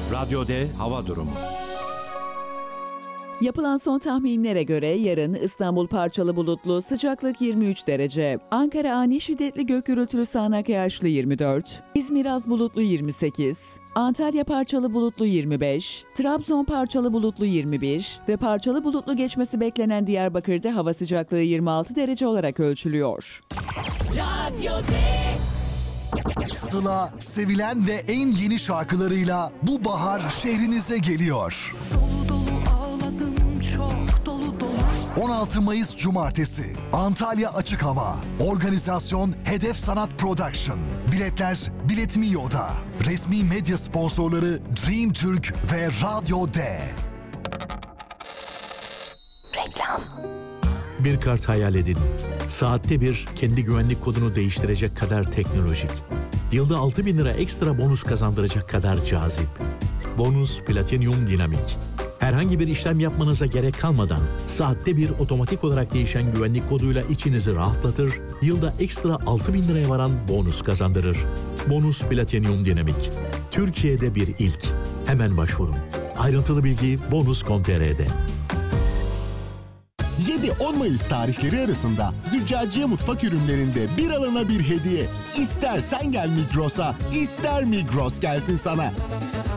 Radyo D hava durumu. Yapılan son tahminlere göre yarın İstanbul parçalı bulutlu, sıcaklık 23 derece. Ankara ani şiddetli gök gürültülü sağanak yağışlı 24. İzmir az bulutlu 28. Antalya parçalı bulutlu 25. Trabzon parçalı bulutlu 21 ve parçalı bulutlu geçmesi beklenen Diyarbakır'da hava sıcaklığı 26 derece olarak ölçülüyor. Radyo D. Sıla, sevilen ve en yeni şarkılarıyla bu bahar şehrinize geliyor. Dolu dolu ağladım, çok dolu dolu. 16 Mayıs Cumartesi, Antalya Açık Hava. Organizasyon Hedef Sanat Production. Biletler Bilet Miyo'da. Resmi medya sponsorları Dream Türk ve Radyo D. Reklam. Bir kart hayal edin. Saatte bir kendi güvenlik kodunu değiştirecek kadar teknolojik. Yılda 6.000 lira ekstra bonus kazandıracak kadar cazip. Bonus Platinum Dinamik. Herhangi bir işlem yapmanıza gerek kalmadan saatte bir otomatik olarak değişen güvenlik koduyla içinizi rahatlatır, yılda ekstra 6.000 liraya varan bonus kazandırır. Bonus Platinum Dinamik. Türkiye'de bir ilk. Hemen başvurun. Ayrıntılı bilgi bonus.com.tr'de. 7-10 Mayıs tarihleri arasında Züccaciye mutfak ürünlerinde bir alana bir hediye. İster sen gel Migros'a, ister Migros gelsin sana.